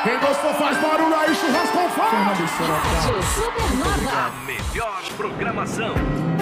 Quem gostou faz barulho aí, churrasco com fome. Rádio Supernova. A melhor programação.